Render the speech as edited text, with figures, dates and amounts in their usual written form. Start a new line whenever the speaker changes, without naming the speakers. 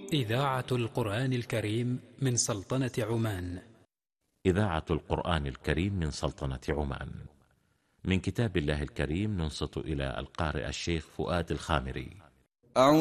إذاعة القرآن الكريم من سلطنة عمان.
إذاعة القرآن الكريم من سلطنة عمان. من كتاب الله الكريم ننصت إلى القارئ الشيخ فؤاد الخامري.